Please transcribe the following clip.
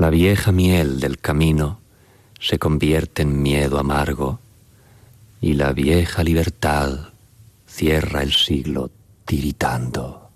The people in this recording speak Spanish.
La vieja miel del camino se convierte en miedo amargo y la vieja libertad cierra el siglo tiritando.